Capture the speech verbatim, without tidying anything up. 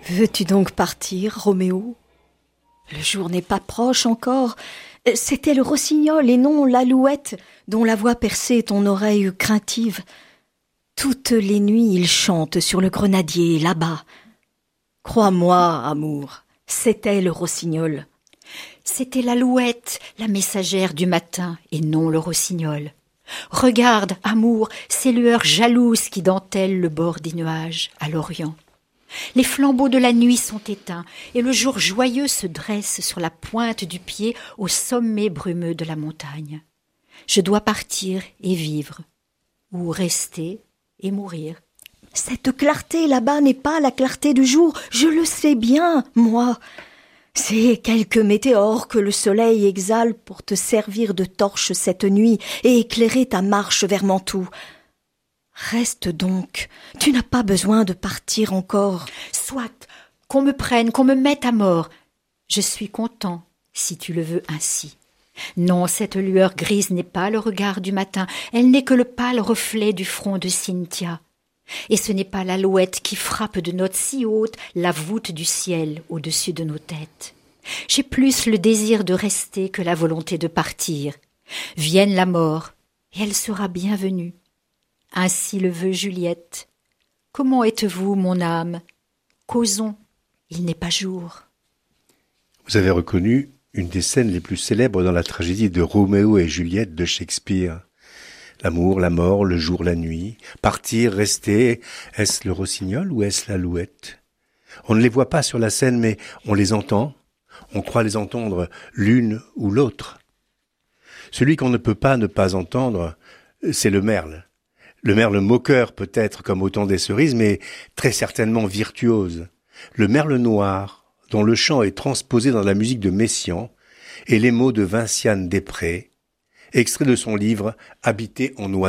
Veux-tu donc partir, Roméo ? Le jour n'est pas proche encore. C'était le rossignol et non l'alouette dont la voix perçait ton oreille craintive. Toutes les nuits il chante sur le grenadier là-bas. Crois-moi, amour, c'était le rossignol. C'était l'alouette, la messagère du matin, et non le rossignol. Regarde, amour, ces lueurs jalouses qui dentellent le bord des nuages à l'Orient. Les flambeaux de la nuit sont éteints, et le jour joyeux se dresse sur la pointe du pied au sommet brumeux de la montagne. Je dois partir et vivre, ou rester et mourir. Cette clarté là-bas n'est pas la clarté du jour, je le sais bien, moi. C'est quelque météore que le soleil exhale pour te servir de torche cette nuit et éclairer ta marche vers Mantoue. Reste donc, tu n'as pas besoin de partir encore. Soit, qu'on me prenne, qu'on me mette à mort. Je suis content, si tu le veux ainsi. Non, cette lueur grise n'est pas le regard du matin, elle n'est que le pâle reflet du front de Cynthia. Et ce n'est pas l'alouette qui frappe de notes si hautes la voûte du ciel au-dessus de nos têtes. J'ai plus le désir de rester que la volonté de partir. Vienne la mort, et elle sera bienvenue. Ainsi le veut Juliette. Comment êtes-vous, mon âme ? Causons, il n'est pas jour. Vous avez reconnu une des scènes les plus célèbres dans la tragédie de Roméo et Juliette de Shakespeare. L'amour, la mort, le jour, la nuit, partir, rester, est-ce le rossignol ou est-ce l'alouette ? On ne les voit pas sur la scène, mais on les entend. On croit les entendre l'une ou l'autre. Celui qu'on ne peut pas ne pas entendre, c'est le merle. Le merle moqueur peut-être comme au temps des cerises, mais très certainement virtuose. Le merle noir, dont le chant est transposé dans la musique de Messiaen, et les mots de Vinciane Després, extrait de son livre « Habiter en oiseau ».